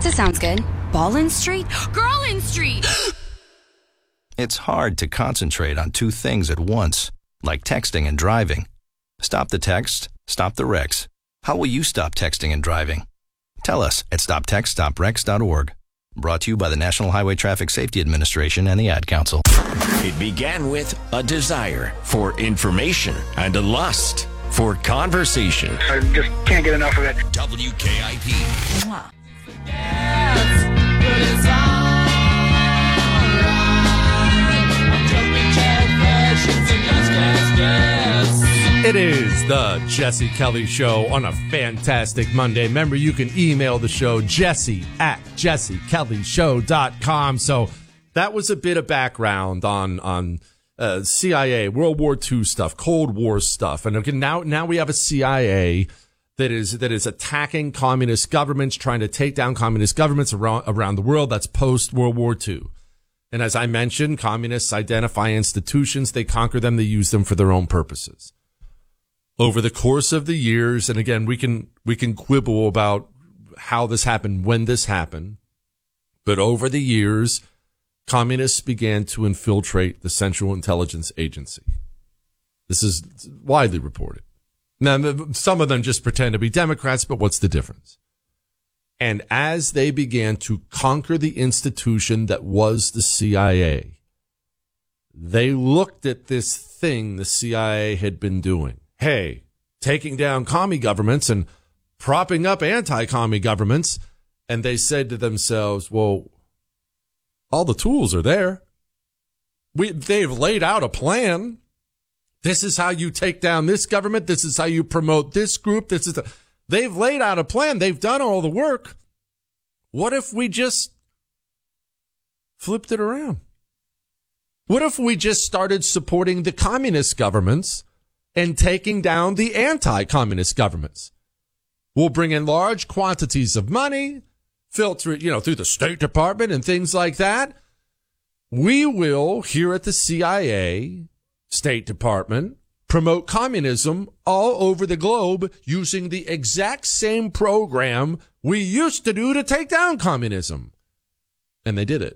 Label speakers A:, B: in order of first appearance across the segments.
A: Pizza sounds good. Ballin' Street? Girlin' Street!
B: It's hard to concentrate on two things at once, like texting and driving. Stop the text, stop the wrecks. How will you stop texting and driving? Tell us at stoptextstopwrecks.org. Brought to you by the National Highway Traffic Safety Administration and the Ad Council.
C: It began with a desire for information and a lust for conversation.
D: I just can't get enough of it.
C: WKIP.
A: Mwah.
E: It is the Jesse Kelly Show on a fantastic Monday. Remember, you can email the show, jesse@jessekellyshow.com. So that was a bit of background on CIA, World War II stuff, Cold War stuff. And again, now we have a CIA that is attacking communist governments, trying to take down communist governments around the world. That's post-World War II. And as I mentioned, communists identify institutions, they conquer them, they use them for their own purposes. Over the course of the years, and again, we can quibble about how this happened, when this happened, but over the years, communists began to infiltrate the Central Intelligence Agency. This is widely reported. Now, some of them just pretend to be Democrats, but what's the difference? And as they began to conquer the institution that was the CIA, they looked at this thing the CIA had been doing. Hey, taking down commie governments and propping up anti-commie governments. And they said to themselves, well, all the tools are there. They've laid out a plan. This is how you take down this government. This is how you promote this group. They've laid out a plan. They've done all the work. What if we just flipped it around? What if we just started supporting the communist governments and taking down the anti-communist governments? We'll bring in large quantities of money, filter it, through the State Department and things like that. We will, here at the CIA, State Department, promote communism all over the globe using the exact same program we used to do to take down communism. And they did it.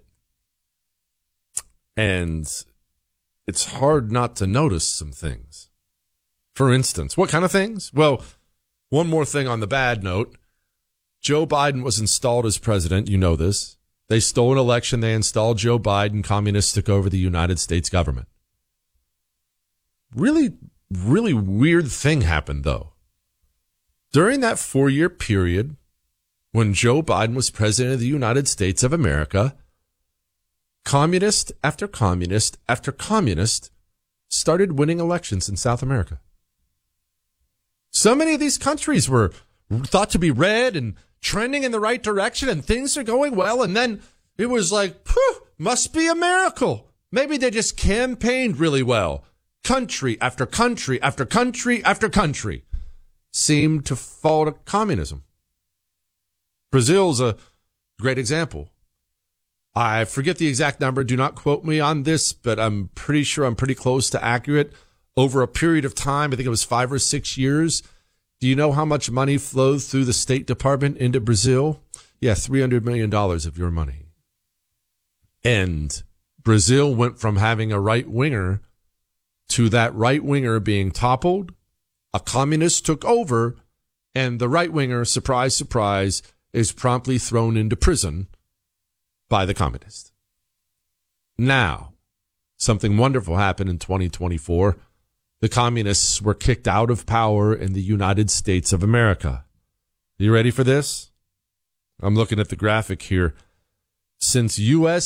E: And it's hard not to notice some things. For instance, what kind of things? Well, one more thing on the bad note. Joe Biden was installed as president. You know this. They stole an election. They installed Joe Biden. Communists took over the United States government. Really weird thing happened, though. During that 4-year period, when Joe Biden was president of the United States of America, communist after communist after communist started winning elections in South America. So many of these countries were thought to be red and trending in the right direction, and things are going well. And then it was like, must be a miracle. Maybe they just campaigned really well. Country after country after country after country seemed to fall to communism. Brazil's a great example. I forget the exact number. Do not quote me on this, but I'm pretty sure I'm pretty close to accurate. Over a period of time, I think it was 5 or 6 years. Do you know how much money flowed through the State Department into Brazil? Yeah, $300 million of your money. And Brazil went from having a right-winger to that right-winger being toppled. A communist took over, and the right-winger, surprise, surprise, is promptly thrown into prison by the communists. Now, something wonderful happened in 2024. The communists were kicked out of power in the United States of America. You ready for this? I'm looking at the graphic here. Since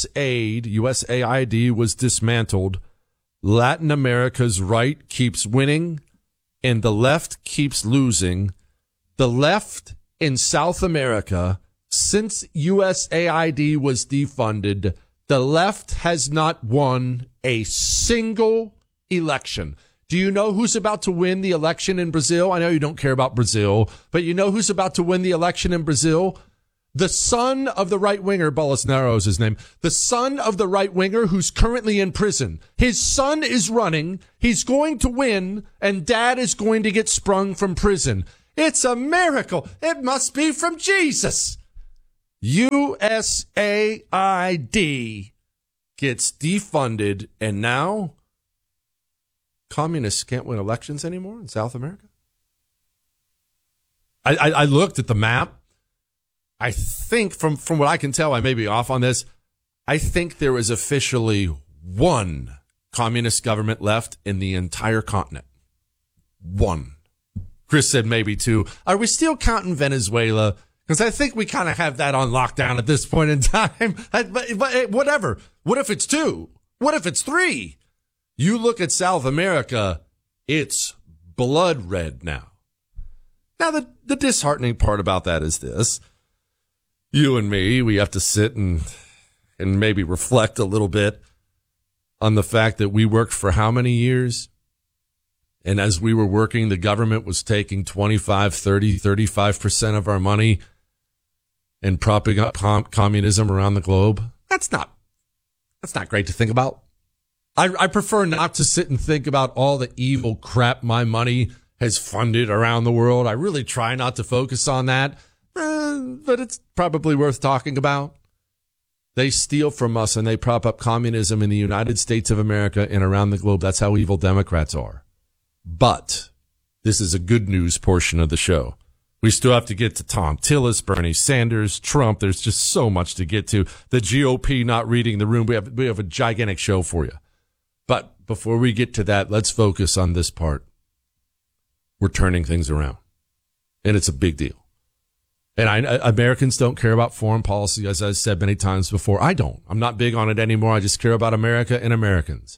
E: USAID was dismantled, Latin America's right keeps winning and the left keeps losing. The left in South America, since USAID was defunded, the left has not won a single election. Do you know who's about to win the election in Brazil? I know you don't care about Brazil, but you know who's about to win the election in Brazil? The son of the right-winger, Bolsonaro is his name, the son of the right-winger who's currently in prison. His son is running, he's going to win, and dad is going to get sprung from prison. It's a miracle. It must be from Jesus. USAID gets defunded, and now communists can't win elections anymore in South America? I looked at the map. I think from what I can tell, I may be off on this. I think there is officially one communist government left in the entire continent. One. Chris said maybe two. Are we still counting Venezuela? Because I think we kind of have that on lockdown at this point in time. But whatever. What if it's two? What if it's three? You look at South America, it's blood red now. Now, the disheartening part about that is this. You and me, we have to sit and maybe reflect a little bit on the fact that we worked for how many years? And as we were working, the government was taking 25, 30, 35% of our money and propping up communism around the globe. That's not great to think about. I prefer not to sit and think about all the evil crap my money has funded around the world. I really try not to focus on that, but it's probably worth talking about. They steal from us and they prop up communism in the United States of America and around the globe. That's how evil Democrats are. But this is a good news portion of the show. We still have to get to Tom Tillis, Bernie Sanders, Trump. There's just so much to get to. The GOP not reading the room. We have a gigantic show for you. But before we get to that, let's focus on this part. We're turning things around, and it's a big deal. And Americans don't care about foreign policy, as I said many times before. I don't. I'm not big on it anymore. I just care about America and Americans.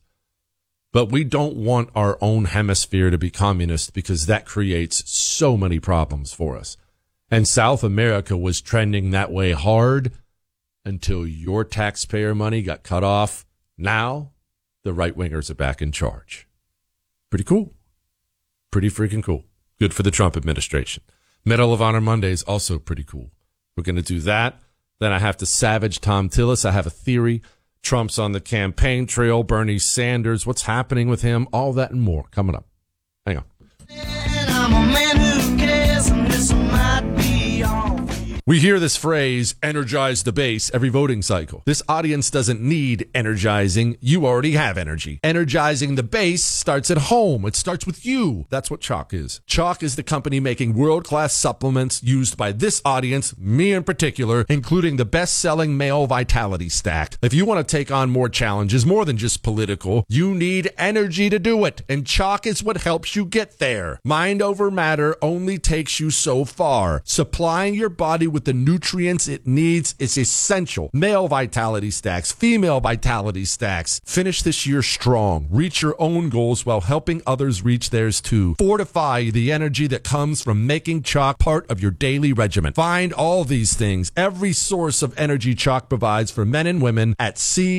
E: But we don't want our own hemisphere to be communist because that creates so many problems for us. And South America was trending that way hard until your taxpayer money got cut off. Now, the right-wingers are back in charge. Pretty cool. Pretty freaking cool. Good for the Trump administration. Medal of Honor Monday is also pretty cool. We're going to do that. Then I have to savage Tom Tillis. I have a theory. Trump's on the campaign trail. Bernie Sanders. What's happening with him? All that and more coming up. Hang on. And I'm a man who cares, and this might be all. We hear this phrase, energize the base, every voting cycle. This audience doesn't need energizing. You already have energy. Energizing the base starts at home. It starts with you. That's what Choq is. Choq is the company making world-class supplements used by this audience, me in particular, including the best-selling male vitality stack. If you want to take on more challenges, more than just political, you need energy to do it. And Choq is what helps you get there. Mind over matter only takes you so far. Supplying your body with the nutrients it needs is essential. Male vitality stacks, female vitality stacks. Finish this year strong. Reach your own goals while helping others reach theirs too. Fortify the energy that comes from making Choq part of your daily regimen. Find all these things, every source of energy Choq provides for men and women at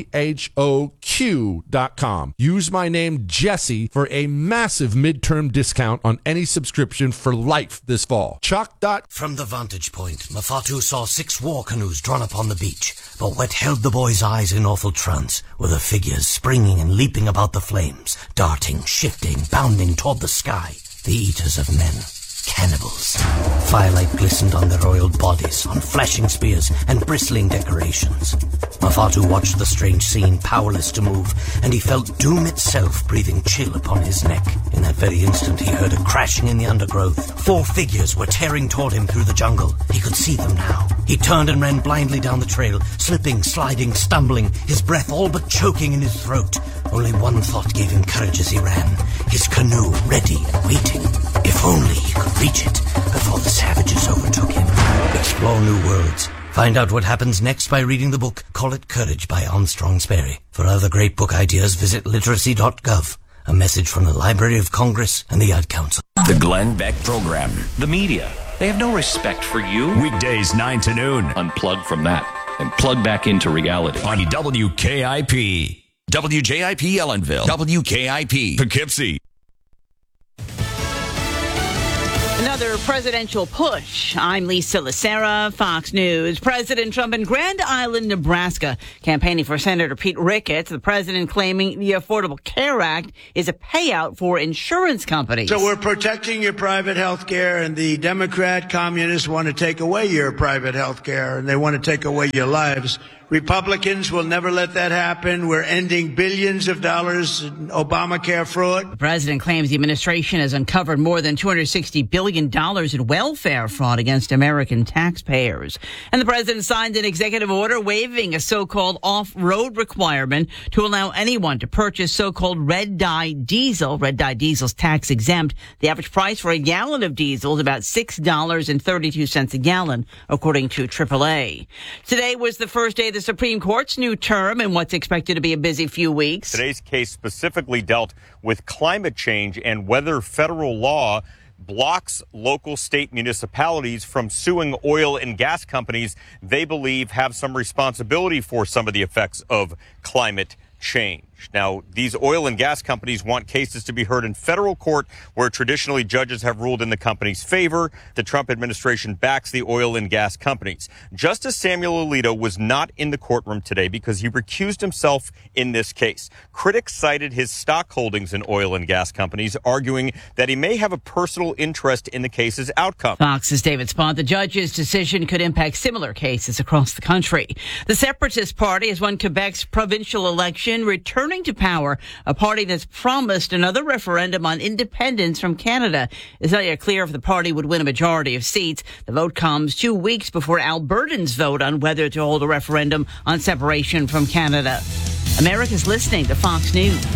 E: CHOQ.com. Use my name Jesse for a massive midterm discount on any subscription for life this fall. Choq.
F: From the vantage point, Mafatu saw 6 war canoes drawn up on the beach, but what held the boy's eyes in awful trance were the figures springing and leaping about the flames, darting, shifting, bounding toward the sky, the eaters of men. Cannibals. Firelight glistened on their oiled bodies, on flashing spears and bristling decorations. Mafatu watched the strange scene, powerless to move, and he felt doom itself breathing chill upon his neck. In that very instant, he heard a crashing in the undergrowth. 4 figures were tearing toward him through the jungle. He could see them now. He turned and ran blindly down the trail, slipping, sliding, stumbling, his breath all but choking in his throat. Only one thought gave him courage as he ran. His canoe ready and waiting. If only he could reach it before the savages overtook him. Explore new worlds. Find out what happens next by reading the book Call It Courage by Armstrong Sperry. For other great book ideas, visit literacy.gov. A message from the Library of Congress and the Ad Council.
C: The Glenn Beck Program.
G: The media, they have no respect for you.
C: Weekdays 9 to noon.
G: Unplug from that and plug back into reality.
C: On WKIP. WJIP Ellenville. WKIP Poughkeepsie.
H: And another presidential push. I'm Lisa Lacera, Fox News. President Trump in Grand Island, Nebraska, campaigning for Senator Pete Ricketts. The president claiming the Affordable Care Act is a payout for insurance companies.
I: So we're protecting your private health care, and the Democrat communists want to take away your private health care, and they want to take away your lives. Republicans will never let that happen. We're ending billions of dollars in Obamacare fraud.
H: The president claims the administration has uncovered more than $260 billion in welfare fraud against American taxpayers. And the president signed an executive order waiving a so-called off-road requirement to allow anyone to purchase so-called red dye diesel. Red dye diesel is tax exempt. The average price for a gallon of diesel is about $6.32 a gallon, according to AAA. Today was the first day of the Supreme Court's new term in what's expected to be a busy few weeks.
J: Today's case specifically dealt with climate change and whether federal law blocks local state municipalities from suing oil and gas companies they believe have some responsibility for some of the effects of climate change. Now, these oil and gas companies want cases to be heard in federal court where traditionally judges have ruled in the company's favor. The Trump administration backs the oil and gas companies. Justice Samuel Alito was not in the courtroom today because he recused himself in this case. Critics cited his stock holdings in oil and gas companies, arguing that he may have a personal interest in the case's outcome.
H: Fox's David Spaunt. The judge's decision could impact similar cases across the country. The Separatist Party has won Quebec's provincial election, returning to power, a party that's promised another referendum on independence from Canada. It's not yet clear if the party would win a majority of seats. The vote comes 2 weeks before Albertans vote on whether to hold a referendum on separation from Canada. America's listening to Fox News.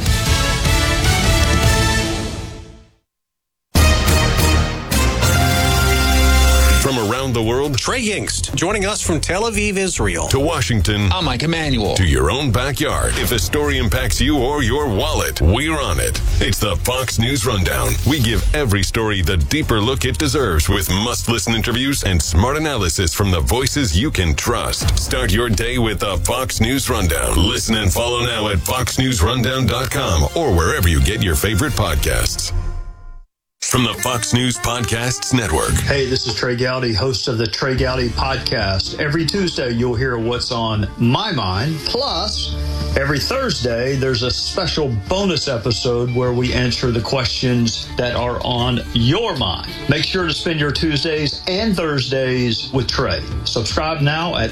K: From around the world,
L: Trey Yingst, joining us from Tel Aviv, Israel.
K: To Washington,
M: I'm Mike Emanuel.
K: To your own backyard. If a story impacts you or your wallet, we're on it. It's the Fox News Rundown. We give every story the deeper look it deserves with must-listen interviews and smart analysis from the voices you can trust. Start your day with the Fox News Rundown. Listen and follow now at foxnewsrundown.com or wherever you get your favorite podcasts. From the Fox News Podcasts Network.
N: Hey, this is Trey Gowdy, host of the Trey Gowdy Podcast. Every Tuesday, you'll hear what's on my mind. Plus, every Thursday, there's a special bonus episode where we answer the questions that are on your mind. Make sure to spend your Tuesdays and Thursdays with Trey. Subscribe now at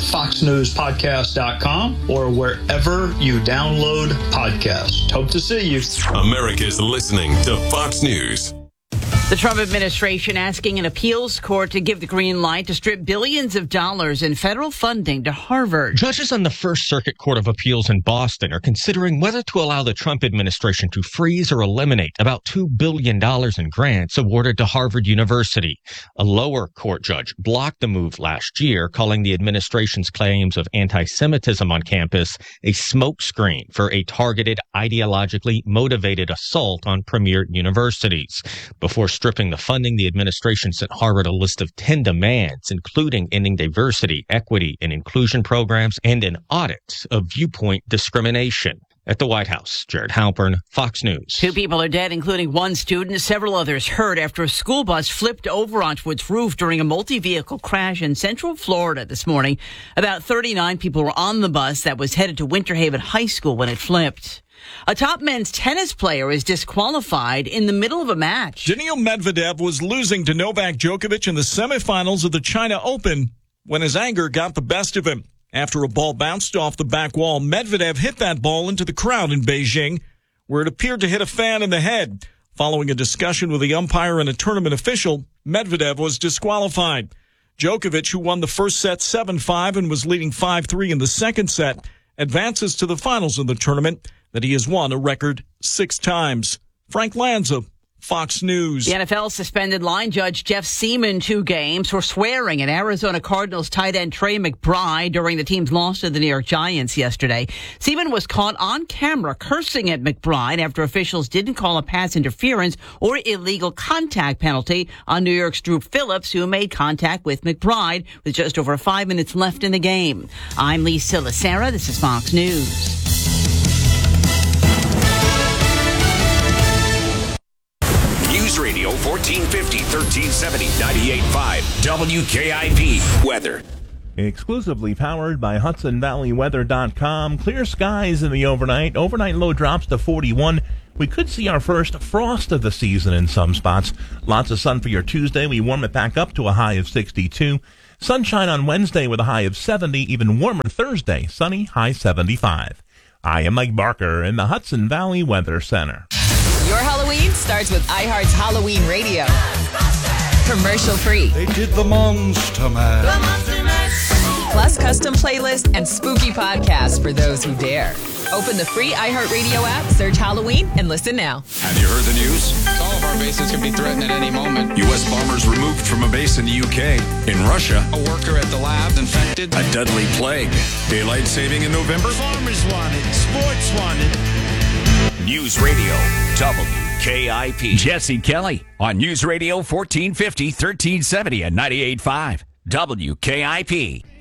N: foxnewspodcast.com or wherever you download podcasts. Hope to see you.
K: America's listening to Fox News.
H: The Trump administration asking an appeals court to give the green light to strip billions of dollars in federal funding to Harvard.
O: Judges on the First Circuit Court of Appeals in Boston are considering whether to allow the Trump administration to freeze or eliminate about $2 billion in grants awarded to Harvard University. A lower court judge blocked the move last year, calling the administration's claims of anti-Semitism on campus a smokescreen for a targeted, ideologically motivated assault on premier universities. Before stripping the funding, the administration sent Harvard a list of 10 demands, including ending diversity, equity, and inclusion programs and an audit of viewpoint discrimination. At the White House, Jared Halpern, Fox News.
H: 2 people are dead, including 1 student. Several others hurt after a school bus flipped over onto its roof during a multi-vehicle crash in Central Florida this morning. About 39 people were on the bus that was headed to Winter Haven High School when it flipped. A top men's tennis player is disqualified in the middle of a match.
P: Daniil Medvedev was losing to Novak Djokovic in the semifinals of the China Open when his anger got the best of him. After a ball bounced off the back wall, Medvedev hit that ball into the crowd in Beijing, where it appeared to hit a fan in the head. Following a discussion with the umpire and a tournament official, Medvedev was disqualified. Djokovic, who won the first set 7-5 and was leading 5-3 in the second set, advances to the finals of the tournament that he has won a record 6 times. Frank Lanza, Fox News.
H: The NFL suspended line judge Jeff Seaman 2 games for swearing at Arizona Cardinals tight end Trey McBride during the team's loss to the New York Giants yesterday. Seaman was caught on camera cursing at McBride after officials didn't call a pass interference or illegal contact penalty on New York's Drew Phillips, who made contact with McBride with just over 5 minutes left in the game. I'm Lisa Lacera. This is Fox News.
C: News Radio 14 1450, 1370, 98.5 WKIP weather.
M: Exclusively powered by HudsonValleyWeather.com. Clear skies in the overnight. Overnight low drops to 41. We could see our first frost of the season in some spots. Lots of sun for your Tuesday. We warm it back up to a high of 62. Sunshine on Wednesday with a high of 70. Even warmer Thursday. Sunny, high 75. I am Mike Barker in the Hudson Valley Weather Center.
Q: Your Halloween starts with iHeart's Halloween Radio. Commercial free.
R: They did the Monster Mash.
Q: Plus custom playlist and spooky podcasts for those who dare. Open the free iHeartRadio app, search Halloween, and listen now.
S: Have you heard the news? All of our bases could be threatened at any moment. U.S. bombers removed from a base in the U.K. In Russia, a worker at the lab infected. A deadly plague. Daylight saving in November.
I: Farmers wanted. Sports wanted.
C: News Radio WKIP.
T: Jesse Kelly on News Radio 1450, 1370 and 98.5 WKIP.